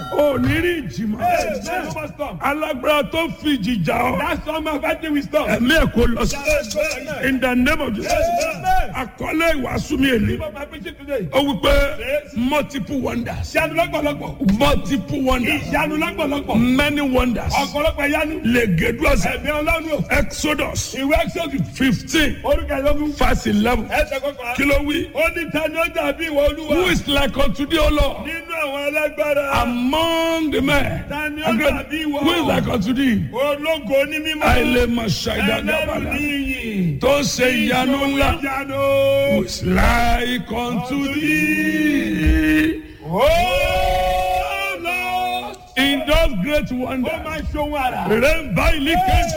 O ní rí ìjìmọ̀. Alágbára tó fi jìjà ọ́. That's why my fighting will stop. Ẹ̀mí ẹ̀ kò lọ sí. In the name of Jesus. Àkọlé ìwàásù mi èlé. My preaching today. Ó wí pé multiple wonders. Ìyanu lọ́pọ̀lọpọ̀. Multiple wonders. Ìyanu lọ́pọ̀lọpọ̀. Many wonders. Ọ̀pọ̀lọpọ̀ ìyanu. Lè gèdú ọ̀sẹ̀. Ẹ̀mí Ọlọ́run. Exodus Ìwé Exodus. 15 Orúkẹ̀lógún. verse 11. Ẹsẹ̀ kọkànlá. Kí ló wí? Ó ní ta ni ó dàbí ìwọ Olúwa? Who is like unto thee, O Lord? Nínú àwọn alágbára. Among the men. Ta ni ó dàbí ìwọ? Who is like unto thee? Ológo ní mímọ́. Àìlè mọ̀ ṣàìdá Ẹlẹ́rù dábàdà. ní iyì. Tó ṣe ìyanu ńlá. Ìyanu. Who is like unto thee? Oh Lord. In those great Ó wonders. máa ń ṣohun àrà. Remember, he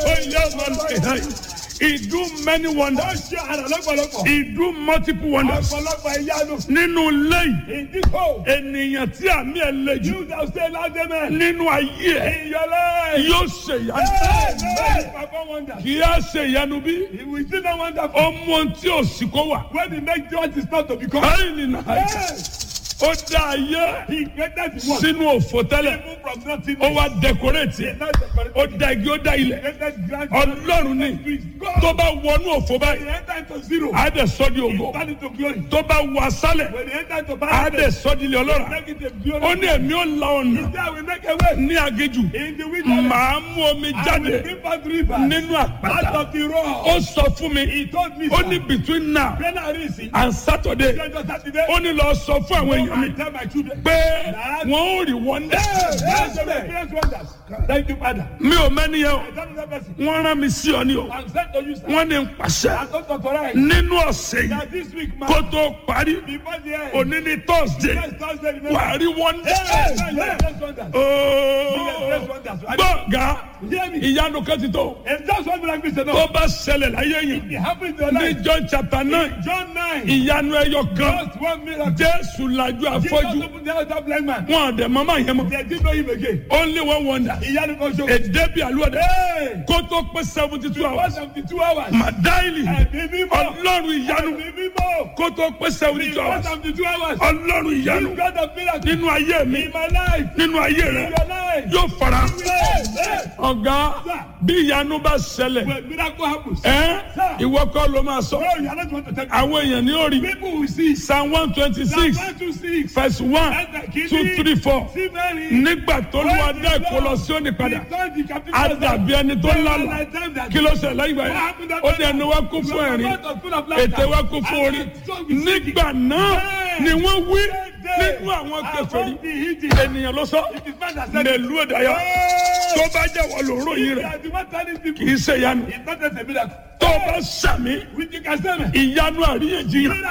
do many Ó wonders. ṣe àrà lọ́pọ̀lọpọ̀. He do multiple wonders. Ọ̀pọ̀lọpọ̀ ìyanu. Nínú ilé yìí, In this hole. ènìyàn tí àmì ẹ̀ le jù You shall stay loud, amen. nínú ayé ẹ̀ In your life. yóò ṣe ìyanu. Amen. Perform wonders. Kì í á ṣe ìyanu bí? He will still not wonderful. Ó mú ohun tí ò sí kó wà. When he makes joy, it's not to become. Báyìí nìyà. Yes. Ó dá ayé He created the world. sínú òfò tẹ́lẹ̀. Even from nothing. Ó wá dẹkọrẹ́tì. He not decorated. Ó dá igi, ó dá ilẹ̀. Created grand. Ọlọ́run ni God. tó bá wọnú òfò When báyìí, he enter into zero. á dẹ̀ sọ́ di He ògo. turn into glory. Tó bá wọ asálẹ̀, When he enter into á paradise. dẹ̀ sọ́ di ilé ọlọ́ràá. Make it a glory. Ó ní èmi ó la ọ̀nà There we make a way. ní aginjù. In the wilderness. Màá mú omi And we jáde bring forth rivers. nínú Out àpáta. of the rock. Ó sọ fún mi, He told me. ó ní between now and Saturday, Saturday. ó ní lọ sọ fún àwọn èèyàn mi I tell my children. pé wọ́n ó rí wọ́ndà. Yes, experience wonders. Thank you, Father. Mi ò mẹ́ni yẹn o, I don't know that person. wọ́n rán mi sí ọ ní o. I'm sent to you, sir. Wọ́n ní n pàṣẹ I'm not authorized. nínú ọ̀sẹ̀ yìí That this week, man. kó tó parí. Before the end. Òní ní Thursday, Next Thursday, remember. wà á rí wọ́ndà. Yes, yes, wonders. Ooo, gbọ̀ngà Hear me. ìyanu kan ti tó. If just one miracle, say Tó no. bá ṣẹlẹ̀ láyé yìí It happened to your ní life. John chapter 9, John 9. ìyanu ẹyọ kan. Just one miracle. Jésù lajú Jesus afọ́jú. opened the eyes of that blind man. Wọ́n àdẹ̀ mọ́mọ́ yẹn mọ́. They didn't know him again. Only one wonder. Ìyanu kan ṣoṣo. Èdè bíi àlùwẹ̀dẹ̀. Hey! Kó tó pé 72 hours. 172 hours. Màdáìlì. Ẹ̀mí mímọ́. Ọlọ́run ìyanu. Ẹ̀mí mímọ́. Kó tó pé 72 hours. 172 hours. Ọlọ́run ìyanu. You God of miracle. Nínú ayé mi. In my life. Nínú ayé In rẹ̀. your life. Yóò fara. Hey, hey. Ọ̀gá bí ìyanu bá ṣẹlẹ̀. When miracle happens. Ìwọ kọ́ ló máa sọ. No, you are not going to tell me. Àwọn èèyàn ní orí. People will see. Psalm 126 Psalm 126. verse 1 2 3 4. See Mary. Nígbà tó lù wá dá ìkọlọ sí òní padà. Á dàbí ẹni tó lálà. Kí ló ṣẹlẹ̀ lẹ́yìn ìgbà yẹn? Ó ní ẹnu wa kún fún ẹ̀rín. Ètè wa kún fún orí. Nígbà náà ni wọ́n wí nínú àwọn kèfèrí. Ènìyàn ló sọ. Nílùú Ìdáyà. Tó bá jẹ́ wọ́n ló ròyìn rẹ̀. Kì í ṣe ìyanu. Tó bá sàmì. Ìyanu àríyànjiyàn.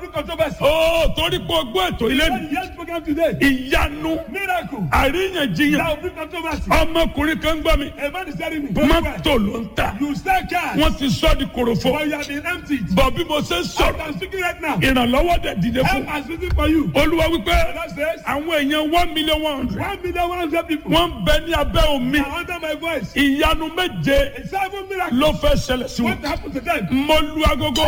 Ó torí pé o gbọ́ ètò ilé mi. Ìyanu àríyànjiyàn. Ọmọkùnrin kan gbọ́ mi. Mọ́tò ló ń tà. Wọ́n ti sọ di korofo. Bọ̀ bí mo ṣe ń sọ̀rọ̀. Ìrànlọ́wọ́ dẹ̀ dìde fún. Olúwa wípé àwọn èèyàn 1,100,000. Wọ́n bẹ ní abẹ́ omi. Ìyanu méje ló fẹ́ ṣẹlẹ̀ sí wọn. Mo lu agogo.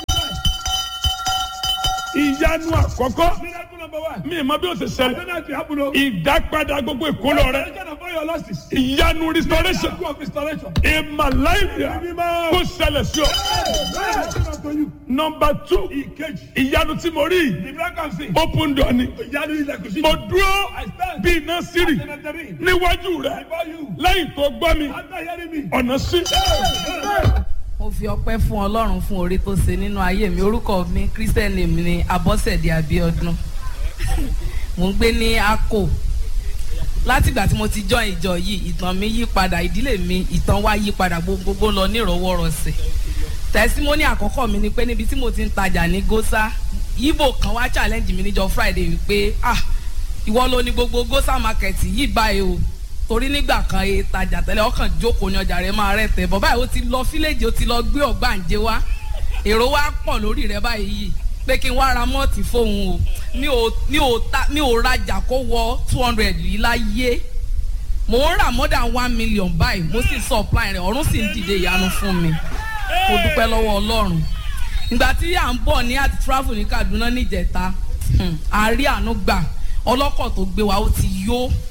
Ìyanu àkọ́kọ́. Mi ì mọ bí o ṣe ṣẹlẹ̀. Ìdápadà gbogbo ìkólọ rẹ. Ìyanu restoration. Ìmàláìyà kó ṣẹlẹ̀ sí ọ. Number 2. Ìyanu tí mo rí. Open door ni. Mo dúró bí iná sírì níwájú rẹ. Lẹ́yìn tó gbọ́ mi, ọ̀nà sí. Mo fi ọpẹ́ fún Ọlọ́run fún oore tó ṣe nínú ayé mi. Orúkọ mi Christian name ni Abọ́sẹ̀dé Abíọ́dún. Mo ń gbé ní Akko. Látìgbà tí mo ti join ìjọ yìí, ìtàn mi yí padà, ìdílé mi ìtàn wa yí padà, gbogbo lọ ní ìrọwọ́rọsẹ̀. Tẹ̀símọ́nì àkọ́kọ́ mi ni pé níbi tí mo ti ń tajà ní Gósà, Ibo kan wá challenge mi níjọ́ Friday wípé ìwọ ló ní gbogbo Gósà market yìí báyìí o. Torí nígbà kan tajà tẹ́lẹ̀ ọkàn jókòó ní ọjà rẹ̀ máa rẹ̀ tẹ̀ bọ̀ báyìí ó ti lọ fíléèjì ó ti lọ gbé ọ̀gbàǹjẹ wá èrò wa pọ̀ lórí rẹ̀ báyìí pé kí n wá ra mọ́ọ̀tì fóun o mi ò rajà kó wọ 200 yìí láyé mo ń rà more than 1 million báyìí mo sì supply rẹ̀ ọ̀run sì ń dìde ìyanu fún mi mo dúpẹ́ lọ́wọ́ Ọlọ́run ìgbà tí à ń bọ̀ ní àti travel ní Kaduna níjẹta a rí àánú gbà ọlọ́kọ̀ tó gbé wa ó ti yó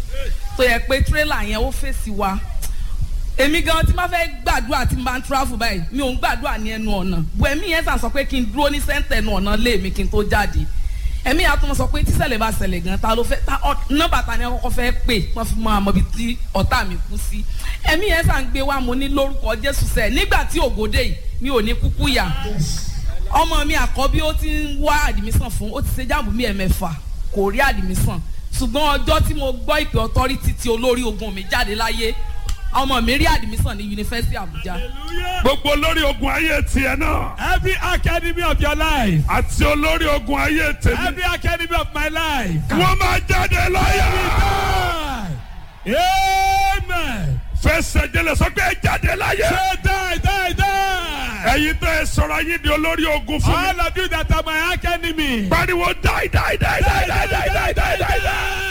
tó yẹ pé tírélà yẹn ó fèsì wa èmi gan tí ma fẹ́ gbàdúrà tí n bá ń travel báyìí mi ò ń gbàdúrà ní ẹnu ọ̀nà bu ẹ̀mí yẹn sàn sọ pé kí n dúró ní sẹ́ńtẹ̀ ẹnu ọ̀nà lé mi kí n tó jáde ẹ̀mí yẹn á tún sọ pé tíṣẹ̀lẹ̀ bá ṣẹlẹ̀ gan ta ló fẹ́ ta nọ́mbà ta ni akọ́kọ́ fẹ́ pè wọ́n fi mọ àmọ́ ibi tí ọ̀tá mi kú sí ẹ̀mí yẹn sàn gbé wa mo ní lórúkọ Jésù sẹ́ nígbà tí ògòdè yìí mi ò ní kúkú yà ọmọ mi àkọ́bí ó ti ń wá àdìmísàn fún ó ti ṣe jáàmù mi ẹ̀mẹ́fà kò rí àdìmísàn ṣùgbọ́n ọjọ́ tí mo gbọ́ ìpè authority tí olórí ogun mi jáde láyé ọmọ mi rí admission ní University Abuja. Gbogbo olórí ogun ayé tiẹ̀ náà. Every academy of your life. Àti olórí ogun ayé tèmi. Every academy of my life. Wọ́n máa jáde láyé. Amen. Fẹsẹ̀ jẹlẹ̀ sọ pé jáde láyé. Say die. Ẹ̀yin tẹ́ ẹ sọ̀rọ̀ ayé di olórí ogun fún mi. All of you that are my academy. Pariwo die.